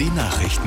Die Nachrichten.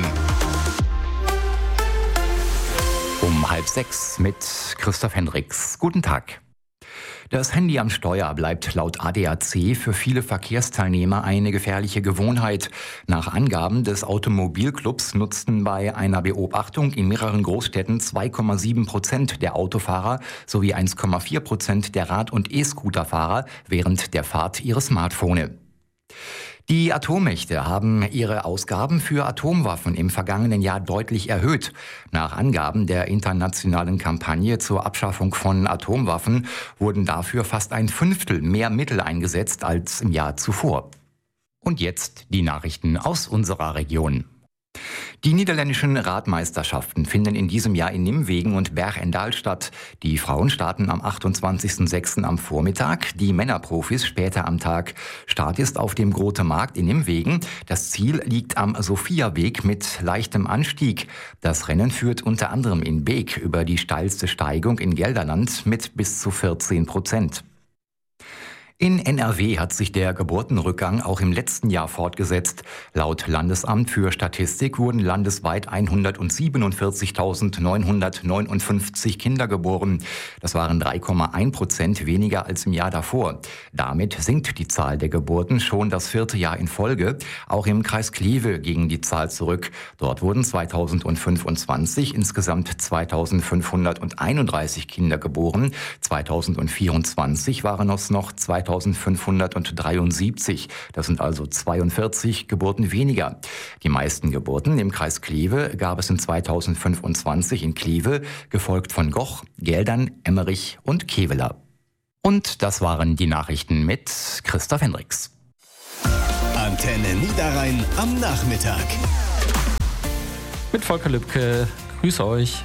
Um 5:30 mit Christoph Hendricks. Guten Tag. Das Handy am Steuer bleibt laut ADAC für viele Verkehrsteilnehmer eine gefährliche Gewohnheit. Nach Angaben des Automobilclubs nutzten bei einer Beobachtung in mehreren Großstädten 2,7% der Autofahrer sowie 1,4% der Rad- und E-Scooterfahrer während der Fahrt ihre Smartphone. Die Atommächte haben ihre Ausgaben für Atomwaffen im vergangenen Jahr deutlich erhöht. Nach Angaben der internationalen Kampagne zur Abschaffung von Atomwaffen wurden dafür fast 1/5 mehr Mittel eingesetzt als im Jahr zuvor. Und jetzt die Nachrichten aus unserer Region. Die niederländischen Radmeisterschaften finden in diesem Jahr in Nimwegen und Bergendal statt. Die Frauen starten am 28.06. am Vormittag, die Männerprofis später am Tag. Start ist auf dem Grote Markt in Nimwegen. Das Ziel liegt am Sophiaweg mit leichtem Anstieg. Das Rennen führt unter anderem in Beek über die steilste Steigung in Gelderland mit bis zu 14%. In NRW hat sich der Geburtenrückgang auch im letzten Jahr fortgesetzt. Laut Landesamt für Statistik wurden landesweit 147.959 Kinder geboren. Das waren 3,1% weniger als im Jahr davor. Damit sinkt die Zahl der Geburten schon das 4. Jahr in Folge. Auch im Kreis Kleve ging die Zahl zurück. Dort wurden 2025 insgesamt 2.531 Kinder geboren. 2024 waren es noch 2.573. Das sind also 42 Geburten weniger. Die meisten Geburten im Kreis Kleve gab es in 2025 in Kleve, gefolgt von Goch, Geldern, Emmerich und Kevela. Und das waren die Nachrichten mit Christoph Hendricks. Antenne Niederrhein am Nachmittag. Mit Volker Lübke. Grüß euch.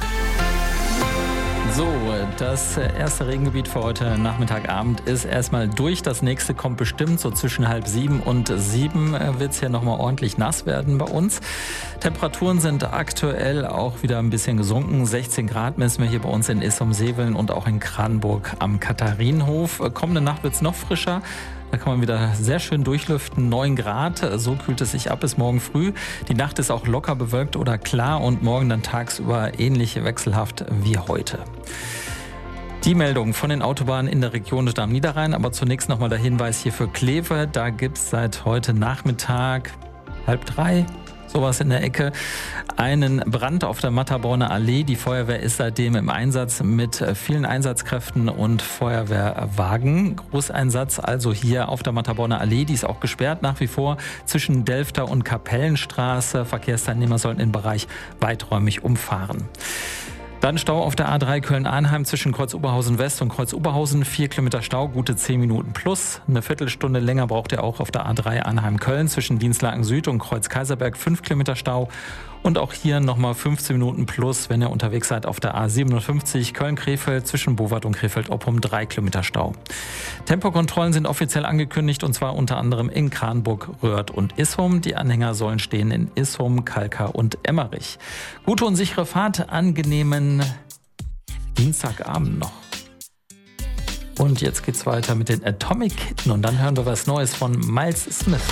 So, das erste Regengebiet für heute Nachmittagabend ist erstmal durch. Das nächste kommt bestimmt so zwischen 6:30 und 7 wird es hier nochmal ordentlich nass werden bei uns. Temperaturen sind aktuell auch wieder ein bisschen gesunken. 16 Grad messen wir hier bei uns in Issum-Seveln und auch in Kranburg am Katharinenhof. Kommende Nacht wird es noch frischer. Da kann man wieder sehr schön durchlüften. 9 Grad, so kühlt es sich ab bis morgen früh. Die Nacht ist auch locker bewölkt oder klar und morgen dann tagsüber ähnlich wechselhaft wie heute. Die Meldung von den Autobahnen in der Region am Niederrhein, aber zunächst nochmal der Hinweis hier für Kleve. Da gibt es seit heute Nachmittag 2:30, sowas in der Ecke, einen Brand auf der Matterborner Allee. Die Feuerwehr ist seitdem im Einsatz mit vielen Einsatzkräften und Feuerwehrwagen. Großeinsatz also hier auf der Matterborner Allee. Die ist auch gesperrt nach wie vor zwischen Delfter und Kapellenstraße. Verkehrsteilnehmer sollten den Bereich weiträumig umfahren. Dann Stau auf der A3 Köln-Arnheim zwischen Kreuz-Oberhausen West und Kreuz-Oberhausen. 4 Kilometer Stau, gute 10 Minuten plus. Eine Viertelstunde länger braucht ihr auch auf der A3 Arnheim-Köln zwischen Dienstlaken Süd und Kreuz-Kaiserberg. 5 Kilometer Stau. Und auch hier nochmal 15 Minuten plus, wenn ihr unterwegs seid auf der A57 Köln-Krefeld zwischen Bowat und Krefeld-Oppum. 3 Kilometer Stau. Tempokontrollen sind offiziell angekündigt und zwar unter anderem in Kranburg, Röhrt und Issum. Die Anhänger sollen stehen in Issum, Kalkar und Emmerich. Gute und sichere Fahrt, angenehmen Dienstagabend noch. Und jetzt geht's weiter mit den Atomic Kitten und dann hören wir was Neues von Miles Smith.